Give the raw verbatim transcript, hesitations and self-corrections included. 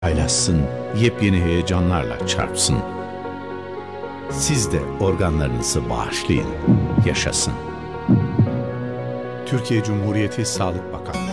paylaşsın, yepyeni heyecanlarla çarpsın. Siz de organlarınızı bağışlayın, yaşasın. Türkiye Cumhuriyeti Sağlık Bakanlığı.